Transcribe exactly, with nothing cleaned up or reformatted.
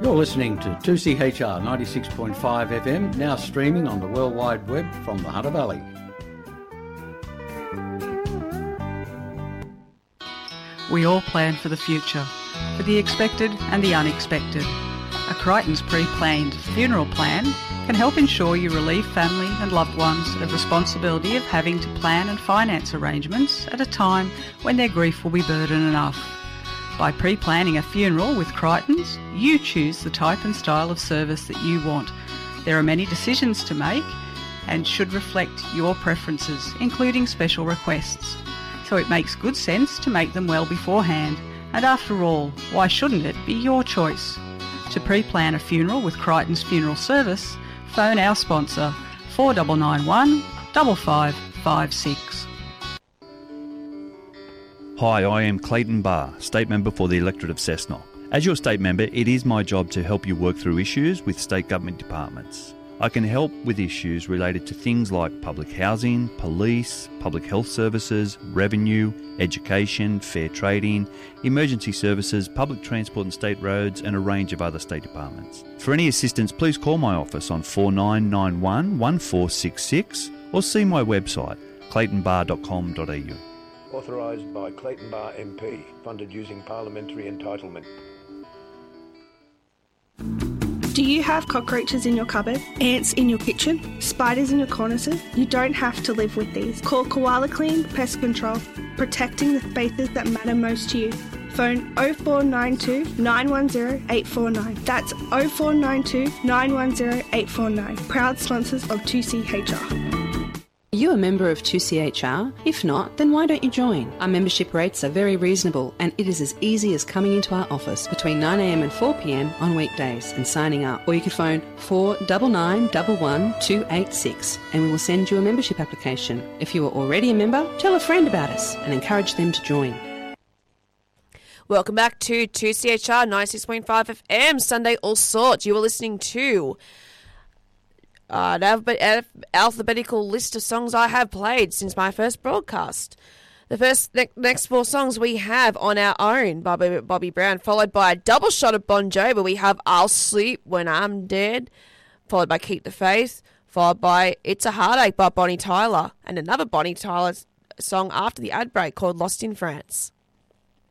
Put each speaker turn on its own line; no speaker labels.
You're listening to two C H R ninety-six point five F M, now streaming on the World Wide Web from the Hunter Valley.
We all plan for the future, for the expected and the unexpected. A Crichton's pre-planned funeral plan can help ensure you relieve family and loved ones of responsibility of having to plan and finance arrangements at a time when their grief will be burden enough. By pre-planning a funeral with Crichton's, you choose the type and style of service that you want. There are many decisions to make and should reflect your preferences, including special requests. So it makes good sense to make them well beforehand. And after all, why shouldn't it be your choice? To pre-plan a funeral with Crichton's Funeral Service, phone our sponsor four nine nine one, five five five six.
Hi, I am Clayton Barr, State Member for the electorate of Cessnock. As your State Member, it is my job to help you work through issues with state government departments. I can help with issues related to things like public housing, police, public health services, revenue, education, fair trading, emergency services, public transport and state roads, and a range of other state departments. For any assistance, please call my office on four nine nine one, one four six six or see my website, clayton bar dot com dot a u.
Authorised by Clayton Barr M P, funded using parliamentary entitlement.
Do you have cockroaches in your cupboard, ants in your kitchen, spiders in your cornices? You don't have to live with these. Call Koala Clean Pest Control, protecting the spaces that matter most to you. Phone oh four nine two, nine one zero, eight four nine. That's oh four nine two, nine one zero, eight four nine. Proud sponsors of two C H R.
Are you a member of two C H R? If not, then why don't you join? Our membership rates are very reasonable and it is as easy as coming into our office between nine a m and four p m on weekdays and signing up. Or you could phone four nine nine, one one, two eight six and we will send you a membership application. If you are already a member, tell a friend about us and encourage them to join.
Welcome back to two C H R ninety-six point five F M, Sunday All Sorts. You are listening to Uh, an alphabetical list of songs I have played since my first broadcast. The first ne- next four songs we have On Our Own by Bobby, Bobby Brown, followed by a double shot of Bon Jovi. We have I'll Sleep When I'm Dead, followed by Keep the Faith, followed by It's a Heartache by Bonnie Tyler, and another Bonnie Tyler song after the ad break called Lost in France.